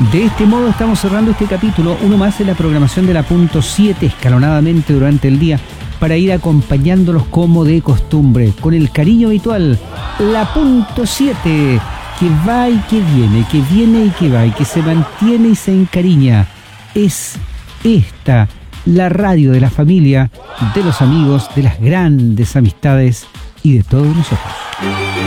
De este modo estamos cerrando este capítulo, uno más de la programación de la Punto 7, escalonadamente durante el día, para ir acompañándolos como de costumbre, con el cariño habitual. La Punto 7, que va y que viene y que va, y que se mantiene y se encariña. Es esta, la radio de la familia, de los amigos, de las grandes amistades y de todos nosotros.